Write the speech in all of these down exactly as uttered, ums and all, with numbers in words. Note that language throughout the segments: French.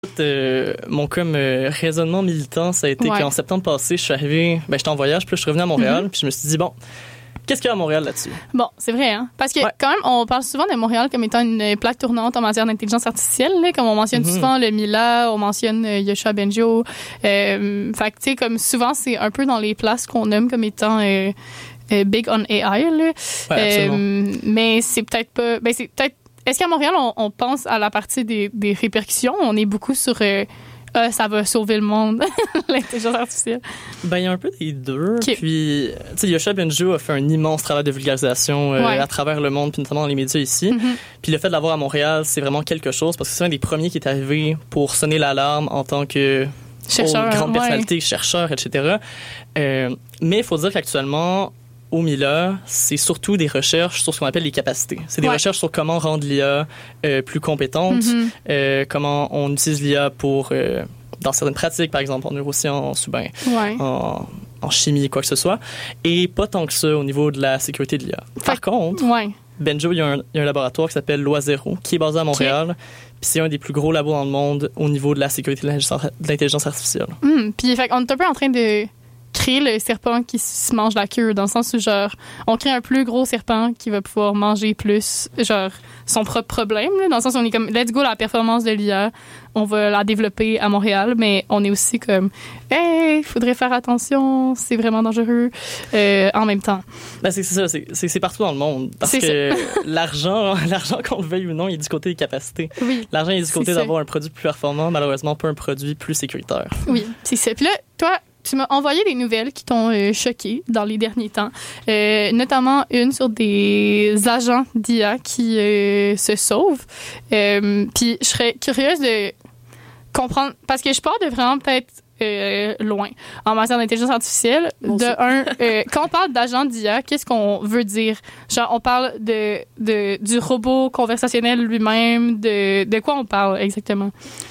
Euh, mon comme euh, raisonnement militant, ça a été ouais. qu'en septembre passé, je suis arrivé, ben j'étais en voyage, puis là, je suis revenu à Montréal, mm-hmm. puis je me suis dit, bon, qu'est-ce qu'il y a à Montréal là-dessus? Bon, c'est vrai, hein? Parce que ouais. quand même, on parle souvent de Montréal comme étant une plaque tournante en matière d'intelligence artificielle, là, comme on mentionne mm-hmm. souvent le Mila, on mentionne euh, Yoshua Bengio. Euh, fait que, tu sais, comme souvent, c'est un peu dans les places qu'on nomme comme étant euh, euh, big on A I, là. Ouais, euh, mais c'est peut-être pas... Ben, c'est peut-être... Est-ce qu'à Montréal, on, on pense à la partie des, des répercussions? On est beaucoup sur... Euh, Euh, ça va sauver le monde, l'intelligence artificielle. Ben, il y a un peu des deux. Okay. Puis, tu sais, Yoshua Bengio a fait un immense travail de vulgarisation euh, ouais. à travers le monde, puis notamment dans les médias ici. Mm-hmm. Puis le fait de l'avoir à Montréal, c'est vraiment quelque chose, parce que c'est un des premiers qui est arrivé pour sonner l'alarme en tant que chercheur, grande ouais. personnalité, chercheur, et cetera. Euh, mais il faut dire qu'actuellement, au Mila, c'est surtout des recherches sur ce qu'on appelle les capacités. C'est des ouais. recherches sur comment rendre l'I A euh, plus compétente, mm-hmm. euh, comment on utilise l'I A pour, euh, dans certaines pratiques, par exemple en neurosciences ou bien ouais. en, en chimie, quoi que ce soit, et pas tant que ça au niveau de la sécurité de l'I A. Par fait, contre, ouais. Benjo, il y, a un, il y a un laboratoire qui s'appelle Loisero, qui est basé à Montréal, okay. puis c'est un des plus gros labos dans le monde au niveau de la sécurité de l'intelligence artificielle. Mm, puis fait, on est un peu en train de créer le serpent qui se mange la queue, dans le sens où, genre, on crée un plus gros serpent qui va pouvoir manger plus, genre, son propre problème, là, dans le sens où on est comme, let's go, la performance de l'I A, on va la développer à Montréal, mais on est aussi comme, hey, il faudrait faire attention, c'est vraiment dangereux, euh, en même temps. Ben, c'est, c'est ça, c'est, c'est, c'est partout dans le monde, parce c'est que l'argent, l'argent, qu'on le veuille ou non, il est du côté des capacités. Oui, l'argent, il est du côté d'avoir un produit plus performant, malheureusement, pas un produit plus sécuritaire. Oui, c'est ça. Puis là, toi, tu m'as envoyé des nouvelles qui t'ont euh, choqué dans les derniers temps, euh, notamment une sur des agents d'I A qui euh, se sauvent. Euh, puis je serais curieuse de comprendre, parce que je pars de vraiment peut-être euh, loin en matière d'intelligence artificielle. Bon, de un, euh, quand on parle d'agents d'I A, qu'est-ce qu'on veut dire? Genre, on parle de, de du robot conversationnel lui-même, de, de quoi on parle exactement?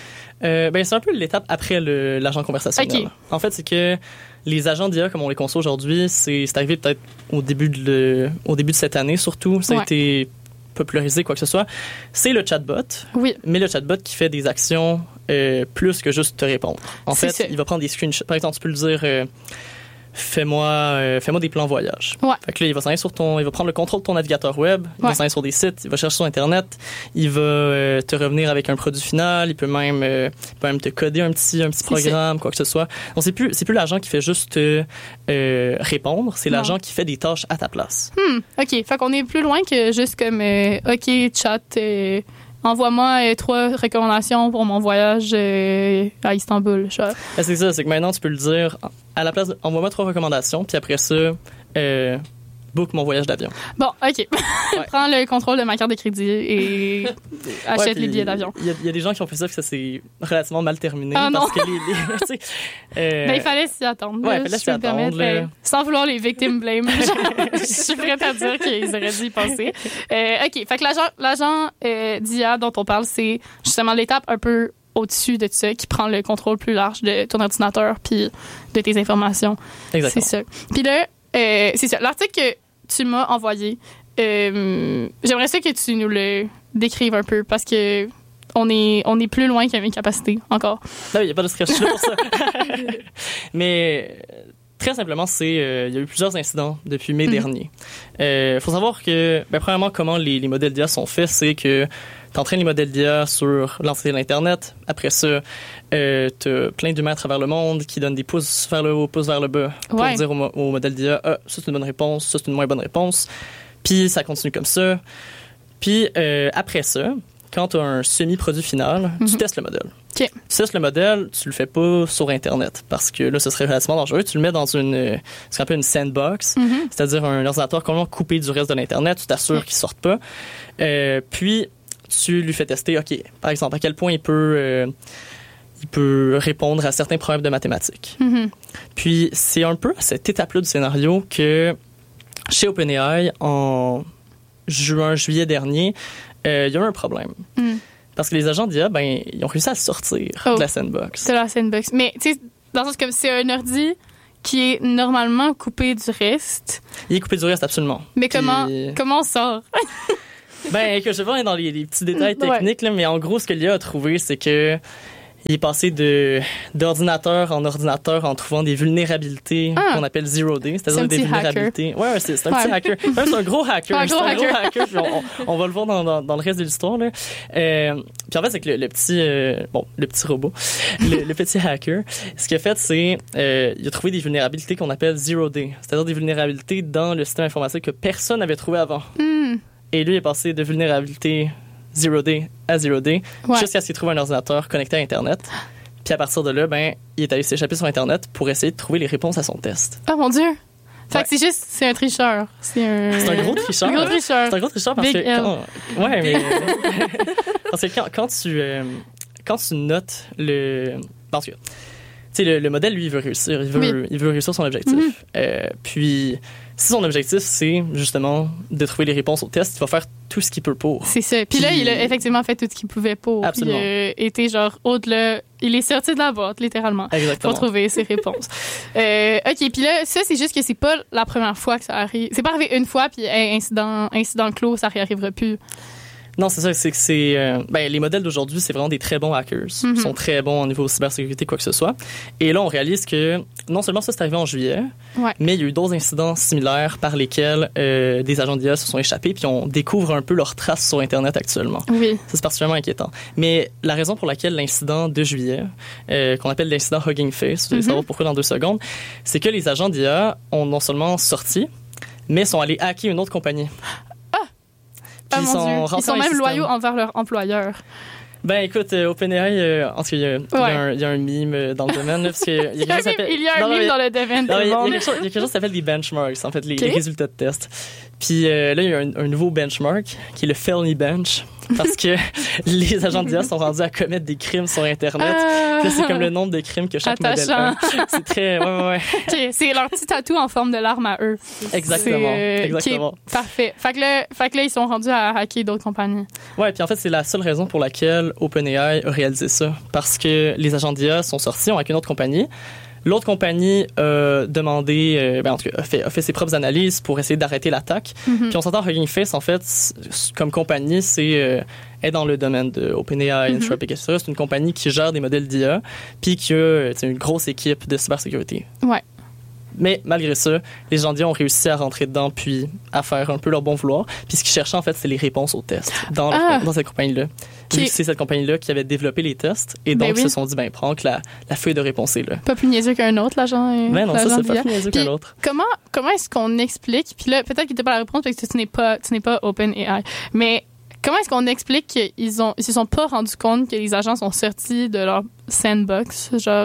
Euh, ben, c'est un peu l'étape après le, l'agent conversationnel. Okay. En fait, c'est que les agents d'I A, comme on les conçoit aujourd'hui, c'est, c'est arrivé peut-être au début de, le, au début de cette année, surtout. Ça ouais. a été popularisé, quoi que ce soit. C'est le chatbot. Oui. Mais le chatbot qui fait des actions euh, plus que juste te répondre. En c'est fait, ça. Il va prendre des screenshots. Par exemple, tu peux le dire... Euh, Fais-moi, euh, fais-moi des plans voyage. Ouais. Fait que là, il va s'en aller sur ton, il va prendre le contrôle de ton navigateur web, il ouais. va s'en aller sur des sites, il va chercher sur Internet, il va euh, te revenir avec un produit final, il peut même, euh, il peut même te coder un petit, un petit programme, c'est quoi que ce soit. Donc c'est plus, c'est plus l'agent qui fait juste te euh, répondre, c'est non. l'agent qui fait des tâches à ta place. Hmm. Ok. Fait qu'on est plus loin que juste comme, euh, ok, chat. Euh... Envoie-moi euh, trois recommandations pour mon voyage euh, à Istanbul. Genre. Ben, c'est ça, c'est que maintenant, tu peux le dire à la place de, envoie-moi trois recommandations, puis après ça, euh, book mon voyage d'avion. Bon, OK. Ouais. Prends le contrôle de ma carte de crédit et achète ouais, les billets d'avion. Il y, y a des gens qui ont fait ça, puis ça s'est relativement mal terminé. Ah parce non. que les, les, tu sais, euh, ben, il fallait s'y attendre. Ouais, il fallait s'y attendre. Euh, sans vouloir les victim blame. Je suis prête à dire qu'ils auraient dû y penser. Euh, OK. Fait que l'agent, l'agent euh, d'I A dont on parle, c'est justement l'étape un peu au-dessus de ça qui prend le contrôle plus large de ton ordinateur puis de tes informations. Exactement. C'est ça. Puis là, euh, c'est ça. L'article que tu m'as envoyé, euh, j'aimerais ça que tu nous le décrives un peu parce que on est, on est plus loin que mes capacités encore. Non, il n'y a pas de stress pour ça. Mais très simplement, c'est euh, il y a eu plusieurs incidents depuis mai mm-hmm. dernier. Il euh, faut savoir que, ben, premièrement, comment les, les modèles d'I A sont faits, c'est que tu entraînes les modèles d'I A sur l'entité de l'Internet. Après ça, euh, tu as plein d'humains à travers le monde qui donnent des pouces vers le haut, pouces vers le bas pour ouais. dire au, au modèle d'I A, ah, ça c'est une bonne réponse, ça c'est une moins bonne réponse. Puis ça continue comme ça. Puis euh, après ça, quand tu as un semi-produit final, mm-hmm. tu testes le modèle. Okay. Tu testes le modèle, tu le fais pas sur Internet parce que là, ce serait relativement dangereux. Tu le mets dans une, ce qu'on appelle une sandbox, mm-hmm. c'est-à-dire un ordinateur complètement coupé du reste de l'Internet. Tu t'assures mm-hmm. qu'il ne sorte pas. Euh, puis, tu lui fais tester, OK, par exemple, à quel point il peut, euh, il peut répondre à certains problèmes de mathématiques. Mm-hmm. Puis, c'est un peu à cette étape-là du scénario que chez OpenAI, en juin, juillet dernier, euh, il y a eu un problème. Mm. Parce que les agents d'I A, ben, ils ont réussi à sortir oh, de la sandbox. De la sandbox. Mais, tu sais, dans le sens comme c'est un ordi qui est normalement coupé du reste. Il est coupé du reste, absolument. Mais Puis... comment, comment on sort? Ben, que je vais pas dans les, les petits détails techniques, ouais. là, mais en gros, ce que l'I A a trouvé, c'est que Il est passé de, d'ordinateur en ordinateur en trouvant des vulnérabilités ah. qu'on appelle zero day, c'est-à-dire des vulnérabilités. Ouais, ouais, c'est, c'est un ouais. petit hacker. Même c'est un gros hacker. Un gros c'est un hacker. gros hacker. Puis on, on, on va le voir dans, dans, dans le reste de l'histoire, là. Euh, puis en fait, c'est que le, le petit, euh, bon, le petit robot, le, le petit hacker, ce qu'il a fait, c'est, euh, il a trouvé des vulnérabilités qu'on appelle zero day, c'est-à-dire des vulnérabilités dans le système informatique que personne n'avait trouvé avant. Mm. Et lui, il est passé de vulnérabilité zero day à zero day ouais. jusqu'à ce qu'il trouve un ordinateur connecté à Internet. Puis à partir de là, ben, il est allé s'échapper sur Internet pour essayer de trouver les réponses à son test. Oh mon Dieu! Fait ouais. que c'est juste, c'est un tricheur. C'est un, c'est un gros tricheur. Un gros tricheur. C'est un gros tricheur parce Big que... Quand, ouais, mais... parce que quand, quand, tu, euh, quand tu notes le... Parce que, tu sais, le, le modèle, lui, il veut réussir. Il veut, oui. il veut réussir son objectif. Mm-hmm. Euh, puis... Si son objectif, c'est justement de trouver les réponses au test, il va faire tout ce qu'il peut pour. C'est ça. Puis, puis là, il a effectivement fait tout ce qu'il pouvait pour. Absolument. Il a été genre au-delà. Il est sorti de la boîte, littéralement. Exactement. Pour trouver ses réponses. euh, OK. Puis là, ça, c'est juste que c'est pas la première fois que ça arrive. C'est pas arrivé une fois, puis hey, incident, incident clos, ça réarrivera plus. Non, c'est ça, c'est que c'est... Euh, ben, les modèles d'aujourd'hui, c'est vraiment des très bons hackers. Mm-hmm. Ils sont très bons au niveau cybersécurité, quoi que ce soit. Et là, on réalise que non seulement ça, c'est arrivé en juillet, ouais. mais il y a eu d'autres incidents similaires par lesquels euh, des agents d'I A se sont échappés, puis on découvre un peu leurs traces sur Internet actuellement. Oui. Ça, c'est particulièrement inquiétant. Mais la raison pour laquelle l'incident de juillet, euh, qu'on appelle l'incident Hugging Face, vous allez mm-hmm. savoir pourquoi dans deux secondes, c'est que les agents d'I A ont non seulement sorti, mais sont allés hacker une autre compagnie. Ah, ils, sont ils sont même loyaux envers leur employeur. Ben écoute, euh, OpenAI, euh, en tout cas, il y, ouais. y, a y a un mime dans le domaine. Là, parce que y a il, y a mime, il y a un non, mime dans le domaine. Il y, y a quelque chose qui s'appelle des benchmarks, en fait, les, okay. les résultats de test. Puis euh, là, il y a un, un nouveau benchmark qui est le Felony Bench. Parce que les agents d'I A sont rendus à commettre des crimes sur Internet. Ah, puis là, c'est comme le nombre de crimes que chaque attachant. modèle a. C'est très... Ouais, ouais, ouais. Okay, c'est leur petit tatou en forme de l'arme à eux. Exactement. Euh, exactement. Okay, parfait. Fait que, là, fait que là, ils sont rendus à hacker d'autres compagnies. Ouais, puis en fait, c'est la seule raison pour laquelle OpenAI a réalisé ça. Parce que les agents d'I A sont sortis, ont hacké une autre compagnie. L'autre compagnie a demandé, euh, ben en tout cas, a fait, a fait ses propres analyses pour essayer d'arrêter l'attaque. Mm-hmm. Puis on s'entend, Hugging Face, en fait, comme compagnie, c'est euh, est dans le domaine de OpenAI, mm-hmm. Anthropic, et cetera. C'est une compagnie qui gère des modèles d'I A, puis qui a une grosse équipe de cybersécurité. Ouais. Mais malgré ça, les gens d'I A ont réussi à rentrer dedans puis à faire un peu leur bon vouloir. Puis ce qu'ils cherchaient, en fait, c'est les réponses aux tests dans, ah. leur, dans cette compagnie-là. Puis c'est cette compagnie-là qui avait développé les tests. Et donc, ben oui. ils se sont dit, ben, prends que la, la feuille de réponse est là. Pas plus niaiseux qu'un autre, l'agent. Ben non, ça, c'est pas plus niaiseux qu'un autre. Comment, comment est-ce qu'on explique, puis là, peut-être que t'as pas la réponse parce que tu n'es pas, tu n'es pas OpenAI, mais comment est-ce qu'on explique qu'ils ont, ils se sont pas rendus compte que les agents sont sortis de leur sandbox, genre,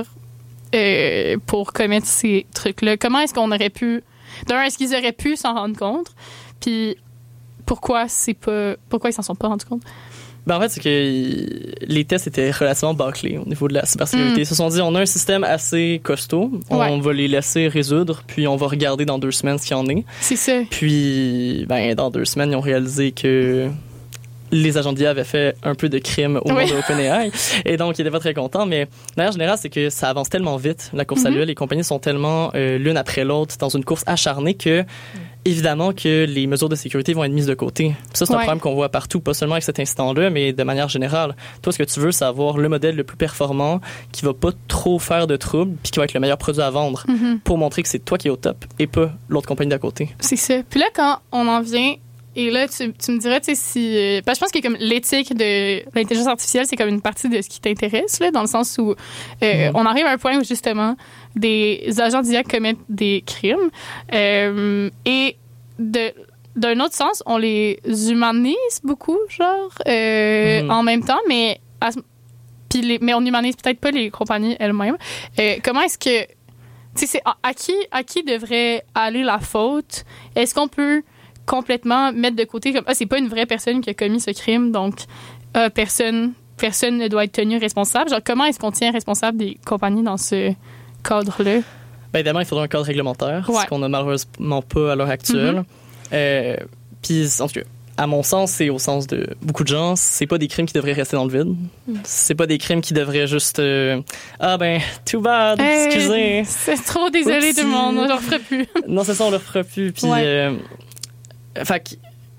Euh, pour commettre ces trucs-là? Comment est-ce qu'on aurait pu... D'un, est-ce qu'ils auraient pu s'en rendre compte? Puis pourquoi c'est pas... Pourquoi ils s'en sont pas rendus compte? Ben en fait, c'est que les tests étaient relativement bâclés au niveau de la cybersécurité. Mm. Ils se sont dit, on a un système assez costaud, on ouais. va les laisser résoudre, puis on va regarder dans deux semaines ce qu'il y en est. C'est ça. Puis, ben dans deux semaines, ils ont réalisé que les agents d'I A avaient fait un peu de crime au oui. nom de OpenAI. Et donc, ils n'étaient pas très contents. Mais, de manière générale, c'est que ça avance tellement vite, la course mm-hmm. à l'U A. Les compagnies sont tellement euh, l'une après l'autre dans une course acharnée que, mm. évidemment, que les mesures de sécurité vont être mises de côté. Puis ça, c'est ouais. un problème qu'on voit partout, pas seulement avec cet incident-là, mais de manière générale. Toi, ce que tu veux, c'est avoir le modèle le plus performant, qui va pas trop faire de troubles, puis qui va être le meilleur produit à vendre, mm-hmm. pour montrer que c'est toi qui es au top et pas l'autre compagnie d'à côté. C'est ça. Puis là, quand on en vient... Et là, tu, tu me dirais, tu sais, si... Euh, ben, je pense que comme l'éthique de l'intelligence artificielle, c'est comme une partie de ce qui t'intéresse, là, dans le sens où euh, mmh. on arrive à un point où, justement, des agents d'I A commettent des crimes. Euh, et de, d'un autre sens, on les humanise beaucoup, genre, euh, mmh. en même temps, mais, à, puis les, mais on humanise peut-être pas les compagnies elles-mêmes. Euh, comment est-ce que... Tu sais, à, à, qui, à qui devrait aller la faute? Est-ce qu'on peut... complètement mettre de côté comme ah c'est pas une vraie personne qui a commis ce crime donc euh, personne personne ne doit être tenu responsable, genre comment est-ce qu'on tient responsable des compagnies dans ce cadre-là? Ben évidemment il faudra un cadre réglementaire, ouais. ce qu'on n'a malheureusement pas à l'heure actuelle. Mm-hmm. euh, puis en tout cas à mon sens et au sens de beaucoup de gens, c'est pas des crimes qui devraient rester dans le vide. Mm. C'est pas des crimes qui devraient juste euh, ah ben too bad, hey, excusez. C'est trop désolé tout le monde, on le refera plus. Non c'est ça, on le refera plus. Puis ouais. euh, fait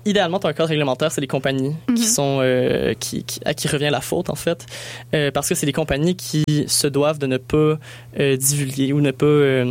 idéalement, tu as un cadre réglementaire, c'est les compagnies mm-hmm. qui sont, euh, qui, qui, à qui revient la faute, en fait. Euh, parce que c'est les compagnies qui se doivent de ne pas euh, divulguer ou ne pas euh,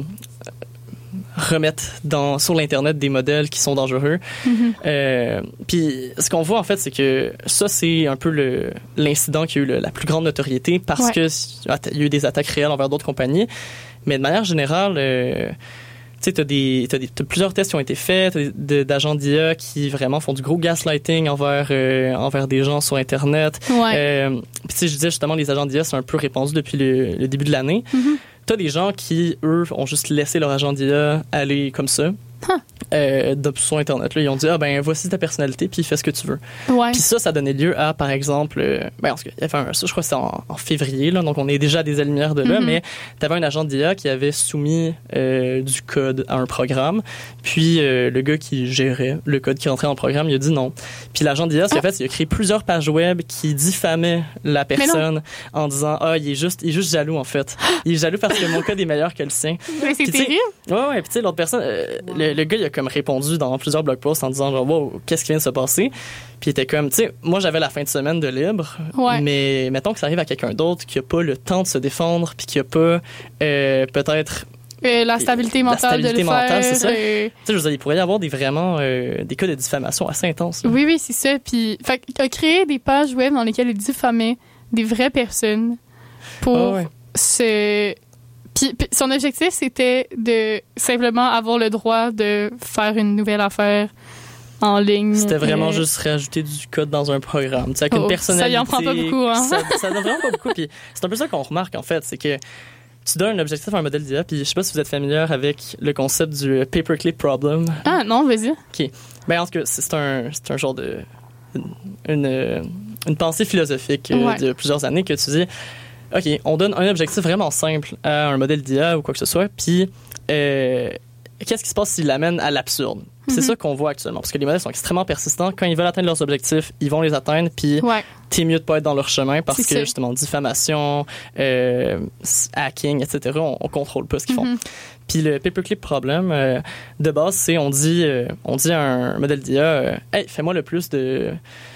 remettre dans, sur l'Internet des modèles qui sont dangereux. Mm-hmm. Euh, puis ce qu'on voit, en fait, c'est que ça, c'est un peu le, l'incident qui a eu le, la plus grande notoriété parce ouais. que il y a eu des attaques réelles envers d'autres compagnies. Mais de manière générale, euh, tu sais, t'as des, t'as des, t'as plusieurs tests qui ont été faits, t'as des, d'agents d'I A qui vraiment font du gros gaslighting envers, euh, envers des gens sur Internet. Ouais. Euh, puis tu sais, je disais justement, les agents d'I A sont un peu répandus depuis le, le début de l'année. Mm-hmm. T'as des gens qui, eux, ont juste laissé leur agent d'I A aller comme ça. Huh. Euh, sur Internet. Là, ils ont dit, ah ben, voici ta personnalité, puis fais ce que tu veux. Ouais. Puis ça, ça donnait lieu à, par exemple, euh, ben, en tout cas, il y avait un, ça, je crois que c'était en, en février, là, donc on est déjà à des années-lumière de là, mm-hmm. mais t'avais un agent d'I A qui avait soumis euh, du code à un programme, puis euh, le gars qui gérait le code qui rentrait dans le programme, il a dit non. Puis l'agent d'I A, ce qu'il a fait, c'est qu'il a créé plusieurs pages web qui diffamaient la personne en disant, ah, il est juste, il est juste jaloux, en fait. Il est jaloux parce que mon code est meilleur que le sien. Mais c'est terrible. Ouais, ouais, puis tu sais, l'autre personne, euh, wow. le, le gars, il a comme répondu dans plusieurs blog posts en disant genre wow, qu'est-ce qui vient de se passer, puis il était comme, tu sais, moi j'avais la fin de semaine de libre, ouais. mais mettons que ça arrive à quelqu'un d'autre qui a pas le temps de se défendre, puis qui a pas euh, peut-être euh, la stabilité mentale la stabilité de le mentale, faire, c'est ça. Euh... Tu sais, je veux dire, il pourrait y avoir des vraiment euh, des cas de diffamation assez intenses. Là. Oui, oui, c'est ça. Puis, fait qu'il a créé des pages web dans lesquelles il diffamait des vraies personnes pour oh, ouais. se Puis, puis son objectif, c'était de simplement avoir le droit de faire une nouvelle affaire en ligne. C'était vraiment euh... juste rajouter du code dans un programme. Tu sais, avec oh, une personnalité. Ça y en prend pas beaucoup, hein? Ça, ça donne vraiment pas beaucoup. Puis c'est un peu ça qu'on remarque, en fait. C'est que tu donnes un objectif à un modèle d'I A, puis je sais pas si vous êtes familière avec le concept du paperclip problem. Ah, non, vas-y. OK. Ben, en tout cas, c'est un, c'est un genre de. Une, une, une pensée philosophique euh, ouais. de plusieurs années que tu dis. OK, on donne un objectif vraiment simple à un modèle d'I A ou quoi que ce soit, puis euh, qu'est-ce qui se passe s'il l'amène à l'absurde? Mm-hmm. C'est ça qu'on voit actuellement, parce que les modèles sont extrêmement persistants. Quand ils veulent atteindre leurs objectifs, ils vont les atteindre, puis ouais. t'es mieux de pas être dans leur chemin parce c'est que, ça. justement, diffamation, euh, hacking, et cetera, on, on contrôle pas ce qu'ils font. Mm-hmm. Puis le paperclip problem, euh, de base, c'est on dit, euh, on dit à un modèle d'I A, euh, « Hey, fais-moi le plus de... »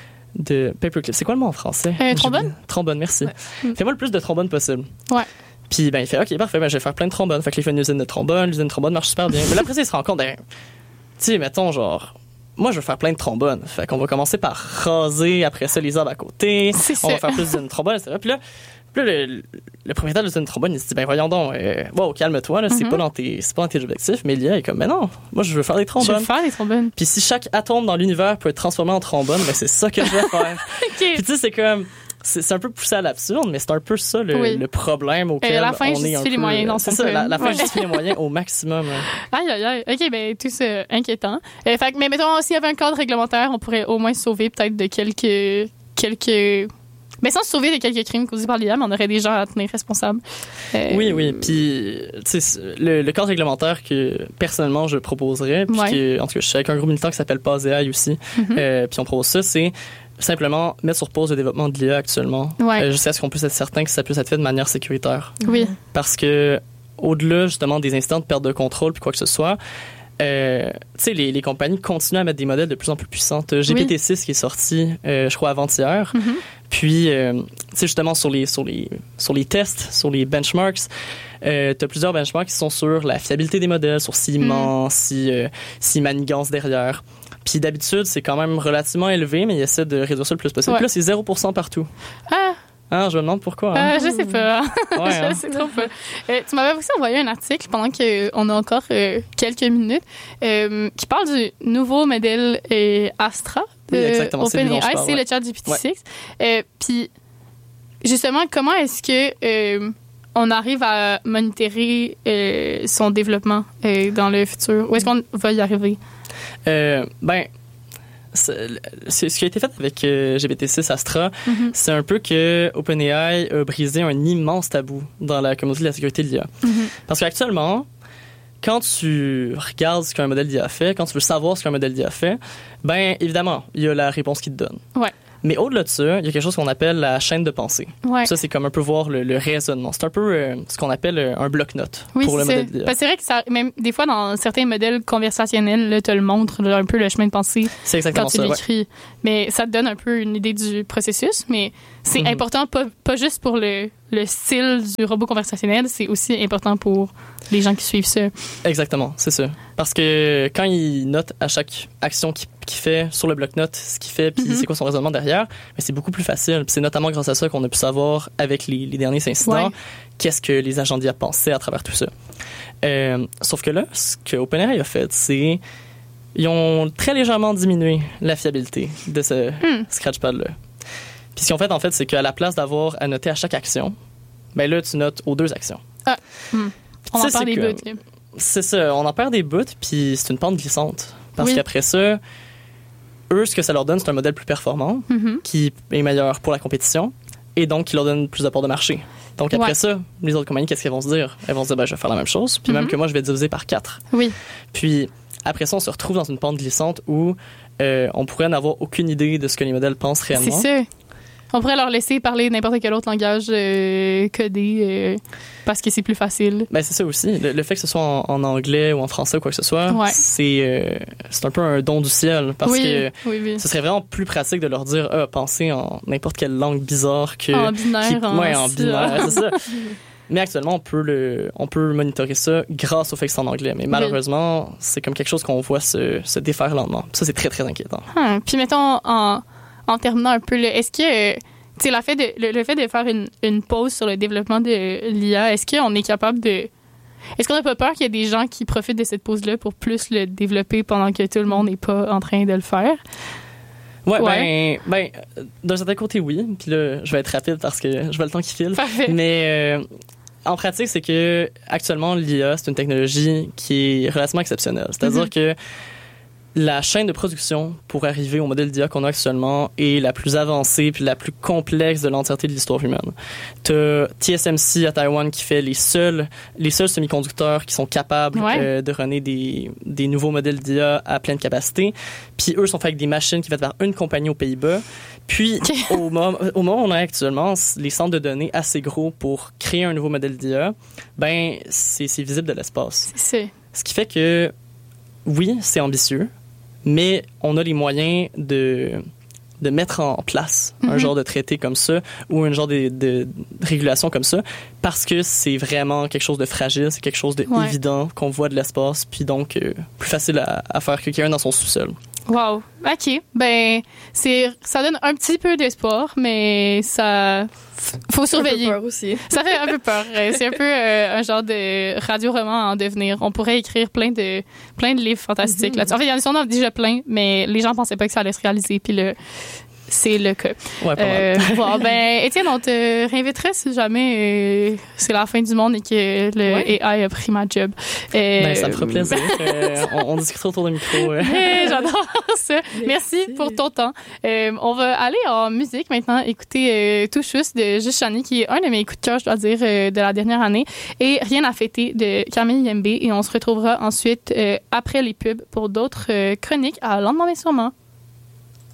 de paperclip. C'est quoi le mot en français? Euh, trombone? Trombone, merci. Ouais. Fais-moi le plus de trombone possible. Ouais. Puis, ben, il fait, OK, parfait, ben, je vais faire plein de trombones. Fait que là, il fait une usine de trombone, l'usine de trombone marche super bien. Mais là, après, il se rend compte, ben, tu sais, mettons, genre, moi, je veux faire plein de trombones. Fait qu'on va commencer par raser, après ça, les arbres à côté. C'est on ça. va faire plus d'usines de trombone, et cetera. Puis là, Puis là, le, le propriétaire de l'usine de trombone, il se dit, ben voyons donc, euh, wow, calme-toi, là, mm-hmm. c'est pas dans tes, c'est pas dans tes objectifs. Mais l'I A est comme, mais non, moi, je veux faire des trombones. Je veux faire des trombones. Puis si chaque atome dans l'univers peut être transformé en trombone, ben c'est ça que je vais faire. Okay. Puis tu sais, c'est comme, c'est, c'est un peu poussé à l'absurde, mais c'est un peu ça le, oui. le problème auquel euh, la fin on est un peu... les moyens dans c'est son ça, la, la fin ouais. justifie les moyens au maximum. Hein. Aïe, aïe, aïe. OK, ben tout c'est inquiétant. Euh, fait, mais mettons, s'il y avait un cadre réglementaire, on pourrait au moins se sauver peut-être de quelques... quelques... Mais sans se sauver de quelques crimes causés par l'I A, mais on aurait des gens à tenir responsables. Euh... Oui, oui. Puis, tu sais, le, le cadre réglementaire que, personnellement, je proposerais, puis ouais. que, en tout cas, je suis avec un groupe militant qui s'appelle Paz A I aussi, mm-hmm. euh, puis on propose ça, c'est simplement mettre sur pause le développement de l'I A actuellement, ouais. euh, jusqu'à ce qu'on puisse être certain que ça puisse être fait de manière sécuritaire. Oui. Parce que, au-delà, justement, des instants de perte de contrôle, puis quoi que ce soit, Euh, tu sais, les, les compagnies continuent à mettre des modèles de plus en plus puissants. T'as G P T six oui. qui est sorti, euh, je crois, avant-hier. Mm-hmm. Puis, euh, tu sais, justement, sur les, sur, les, sur les tests, sur les benchmarks, euh, t'as plusieurs benchmarks qui sont sur la fiabilité des modèles, sur s'ils mm. mentent, si, euh, s'ils manigancent derrière. Puis d'habitude, c'est quand même relativement élevé, mais ils essaient de réduire ça le plus possible. Ouais. Puis là, c'est zéro pour cent partout. Ah! Ah, je me demande pourquoi. Hein? Euh, je sais pas. Ouais, je hein? sais trop pas. Euh, tu m'avais aussi envoyé un article pendant qu'on a encore euh, quelques minutes euh, qui parle du nouveau modèle euh, Astra de oui, OpenAI. C'est, c'est ouais. le ChatGPT six. Ouais. Euh, Puis, justement, comment est-ce que euh, on arrive à monitorer euh, son développement euh, dans le futur? Où est-ce qu'on va y arriver? Euh, ben... C'est, c'est, ce qui a été fait avec euh, G P T six Astra, mm-hmm. c'est un peu que OpenAI a brisé un immense tabou dans la communauté de la sécurité de l'I A. Mm-hmm. Parce qu'actuellement, quand tu regardes ce qu'un modèle d'I A fait, quand tu veux savoir ce qu'un modèle d'I A fait, ben évidemment, il y a la réponse qu'il te donne. Ouais. Mais au-delà de ça, il y a quelque chose qu'on appelle la chaîne de pensée. Ouais. Ça, c'est comme un peu voir le, le raisonnement. C'est un peu euh, ce qu'on appelle euh, un bloc-notes Oui, pour le c'est modèle ça. d'I A. Parce que c'est vrai que ça, même des fois, dans certains modèles conversationnels, tu le montres un peu le chemin de pensée C'est exactement quand tu ça, ouais. l'écris. Mais ça te donne un peu une idée du processus. Mais c'est Mhm. important, pas, pas juste pour le, le style du robot conversationnel, c'est aussi important pour les gens qui suivent ça. Exactement, c'est ça. Parce que quand il note à chaque action qu'il qu'il fait sur le bloc-notes, ce qu'il fait, puis Mhm. c'est quoi son raisonnement derrière, mais c'est beaucoup plus facile. Puis c'est notamment grâce à ça qu'on a pu savoir, avec les, les derniers incidents, Ouais. qu'est-ce que les agents d'I A pensaient à travers tout ça. Euh, sauf que là, ce que OpenAI a fait, c'est ils ont très légèrement diminué la fiabilité de ce Hmm. Scratchpad-là. Puis ce qu'ils ont fait, en fait, c'est qu'à la place d'avoir à noter à chaque action, ben là, tu notes aux deux actions. Hmm. On Ça, en parle c'est des comme- bouts. là. C'est ça, on en perd des bouts, puis c'est une pente glissante. Parce Oui. qu'après ça, eux, ce que ça leur donne, c'est un modèle plus performant, Mhm. qui est meilleur pour la compétition, et donc qui leur donne plus d'apport de marché. Donc après Ouais. ça, les autres compagnies, qu'est-ce qu'elles vont se dire? Elles vont se dire, ben, je vais faire la même chose, puis même Mhm. que moi, je vais diviser par quatre. Oui. Puis après ça, on se retrouve dans une pente glissante où euh, on pourrait n'avoir aucune idée de ce que les modèles pensent C'est réellement. ça. On pourrait leur laisser parler n'importe quel autre langage euh, codé euh, parce que c'est plus facile. Ben, c'est ça aussi. Le, le fait que ce soit en, en anglais ou en français ou quoi que ce soit, Ouais. c'est euh, c'est un peu un don du ciel. Parce oui, que oui, oui. ce serait vraiment plus pratique de leur dire ah, pensez en n'importe quelle langue bizarre que. En binaire, qui- en ouais, en si- binaire, c'est ça. Mais actuellement, on peut, le, on peut monitorer ça grâce au fait que c'est en anglais. Mais malheureusement, c'est comme quelque chose qu'on voit se, se défaire lentement. Ça, c'est très, très inquiétant. Hum, Puis mettons, en, en terminant un peu, là, est-ce que, euh, tu sais, la fait de, le, le fait de faire une, une pause sur le développement de l'I A, est-ce qu'on est capable de... Est-ce qu'on n'a pas peur qu'il y ait des gens qui profitent de cette pause-là pour plus le développer pendant que tout le monde n'est pas en train de le faire? Ouais, Ouais. ben, ben, d'un certain côté, oui. Puis là, je vais être rapide parce que je vois le temps qui file. Parfait. Mais euh, en pratique, c'est que actuellement, l'I A, c'est une technologie qui est relativement exceptionnelle. C'est-à-dire Mhm. que la chaîne de production pour arriver au modèle d'I A qu'on a actuellement est la plus avancée puis la plus complexe de l'entièreté de l'histoire humaine. T'as T S M C à Taïwan qui fait les seuls, les seuls semi-conducteurs qui sont capables Ouais. euh, de runner des, des nouveaux modèles d'I A à pleine capacité. Puis eux sont faits avec des machines qui sont faites par une compagnie aux Pays-Bas. Puis au, moment, au moment où on est actuellement, les centres de données assez gros pour créer un nouveau modèle d'I A, ben c'est c'est visible de l'espace. C'est ça. Ce qui fait que, oui, c'est ambitieux, mais on a les moyens de, de mettre en place un Mhm. genre de traité comme ça ou un genre de, de, de régulation comme ça parce que c'est vraiment quelque chose de fragile, c'est quelque chose Ouais. d'évident qu'on voit de l'espace, puis donc euh, plus facile à, à faire que quelqu'un dans son sous-sol. Wow. OK. Ben, c'est, ça donne un petit peu d'espoir, mais ça, faut surveiller. Un peu peur aussi. Ça fait un peu peur. Euh, C'est un peu euh, un genre de radio-roman en devenir. On pourrait écrire plein de, plein de livres fantastiques Mhm. là-dessus. En fait, il y en a déjà plein, mais les gens pensaient pas que ça allait se réaliser, puis le, c'est le cas. Ouais, pas Euh, mal. bon, ben, Étienne, on te réinviterait si jamais euh, c'est la fin du monde et que le Ouais. A I a pris ma job. Euh, Ben, ça me fera plaisir. Euh, on, on discutera autour du micro. euh. Hey, j'adore ça. Merci. Merci. pour ton temps. Euh, on va aller en musique maintenant, écouter euh, Tout Chousse de Juste Chani, qui est un de mes coups de cœur, je dois dire, euh, de la dernière année, et Rien à fêter de Camille Yembe. Et on se retrouvera ensuite, euh, après les pubs, pour d'autres euh, chroniques à Lendemain mais sûrement.